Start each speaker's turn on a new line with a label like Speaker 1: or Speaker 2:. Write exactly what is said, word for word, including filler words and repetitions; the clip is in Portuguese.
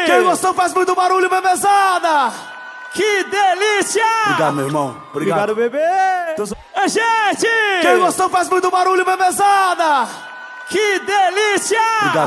Speaker 1: Quem gostou faz muito barulho, bebezada!
Speaker 2: Que delícia!
Speaker 1: Obrigado, meu irmão. Obrigado,
Speaker 2: Obrigado bebê!
Speaker 1: Então...
Speaker 2: Gente!
Speaker 1: Quem gostou faz muito barulho, bebezada!
Speaker 2: Que delícia!
Speaker 1: Obrigado.